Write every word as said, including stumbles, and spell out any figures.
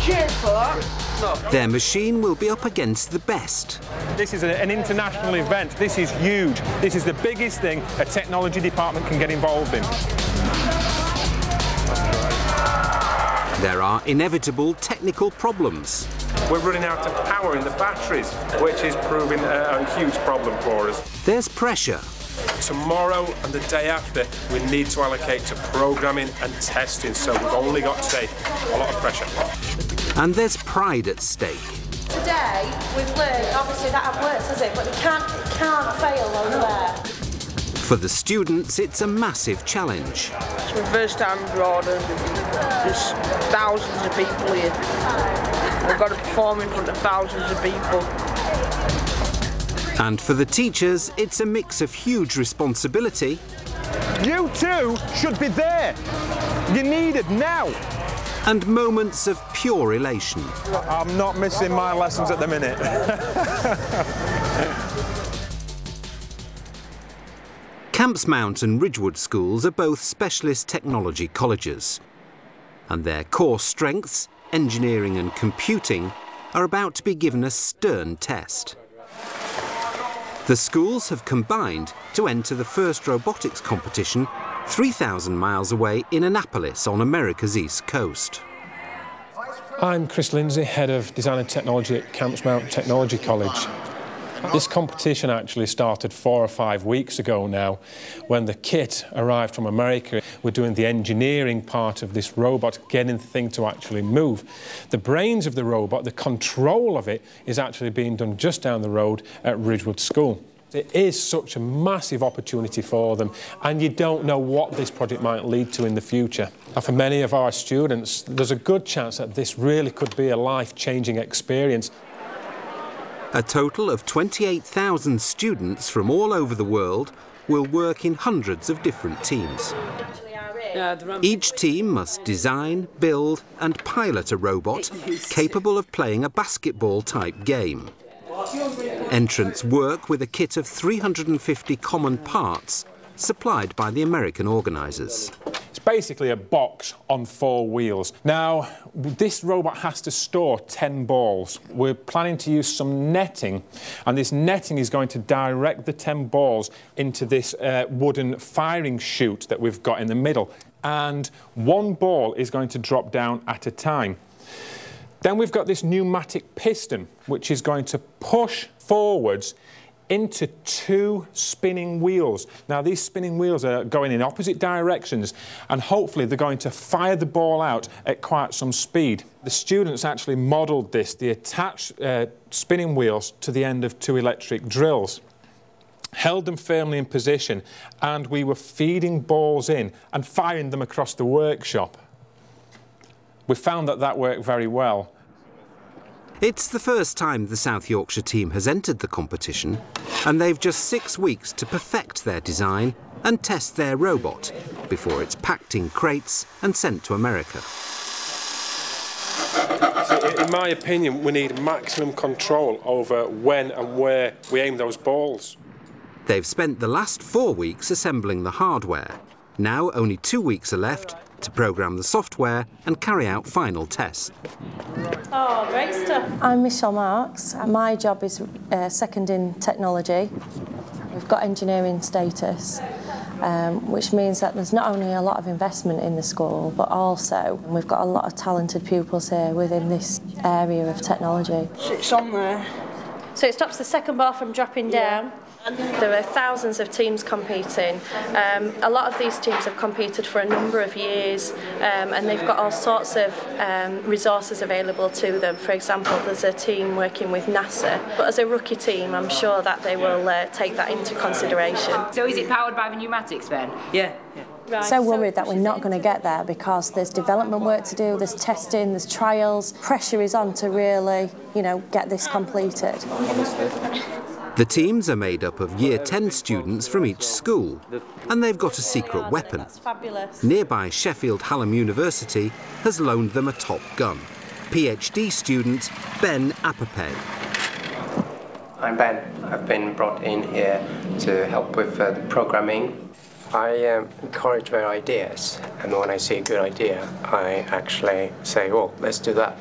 Cheers for that. Their machine will be up against the best. This is a, an international event. This is huge. This is the biggest thing a technology department can get involved in. There are inevitable technical problems. We're running out of power in the batteries, which is proving a, a huge problem for us. There's pressure. Tomorrow and the day after, we need to allocate to programming and testing, so we've only got today a lot of pressure. And there's pride at stake. Today, we've learned, obviously that hasn't worked, has it? But it can't, it can't fail over there. For the students, it's a massive challenge. It's my first time abroad and there's thousands of people here. I've got to perform in front of thousands of people. And for the teachers, it's a mix of huge responsibility. You too should be there. You're needed now. And moments of pure elation. I'm not missing my lessons at the minute. Camps Mount and Ridgewood schools are both specialist technology colleges. And their core strengths, engineering and computing, are about to be given a stern test. The schools have combined to enter the first robotics competition three thousand miles away in Annapolis on America's East Coast. I'm Chris Lindsay, Head of Design and Technology at Camps Mount Technology College. This competition actually started four or five weeks ago now, when the kit arrived from America. We're doing the engineering part of this robot, getting the thing to actually move. The brains of the robot, the control of it, is actually being done just down the road at Ridgewood School. It is such a massive opportunity for them, and you don't know what this project might lead to in the future. And for many of our students, there's a good chance that this really could be a life-changing experience. A total of twenty-eight thousand students from all over the world will work in hundreds of different teams. Each team must design, build and pilot a robot capable of playing a basketball-type game. Entrants work with a kit of three hundred fifty common parts supplied by the American organisers. It's basically a box on four wheels. Now, this robot has to store ten balls. We're planning to use some netting, and this netting is going to direct the ten balls into this uh, wooden firing chute that we've got in the middle. And one ball is going to drop down at a time. Then we've got this pneumatic piston, which is going to push forwards into two spinning wheels. Now, these spinning wheels are going in opposite directions, and hopefully they're going to fire the ball out at quite some speed. The students actually modelled this, the attached uh, spinning wheels to the end of two electric drills, held them firmly in position, and we were feeding balls in and firing them across the workshop. We found that that worked very well. It's the first time the South Yorkshire team has entered the competition, and they've just six weeks to perfect their design and test their robot before it's packed in crates and sent to America. So, in my opinion, we need maximum control over when and where we aim those balls. They've spent the last four weeks assembling the hardware. Now only two weeks are left to program the software and carry out final tests. Oh, great stuff. I'm Michelle Marks. My job is uh, second in technology. We've got engineering status, um, which means that there's not only a lot of investment in the school, but also we've got a lot of talented pupils here within this area of technology. It's on there. So it stops the second ball from dropping down. There are thousands of teams competing. Um, a lot of these teams have competed for a number of years, um, and they've got all sorts of um, resources available to them. For example, there's a team working with NASA, but as a rookie team, I'm sure that they will uh, take that into consideration. So is it powered by the pneumatics then? Yeah. yeah. Right, so worried that we're not going to get there because there's development work to do, there's testing, there's trials. Pressure is on to really, you know, get this completed. The teams are made up of Year ten students from each school, and they've got a secret weapon. That's fabulous. Nearby Sheffield Hallam University has loaned them a Top Gun. PhD student Ben Apapay. I'm Ben. I've been brought in here to help with uh, the programming. I um, encourage their ideas, and when I see a good idea, I actually say, "Oh, let's do that."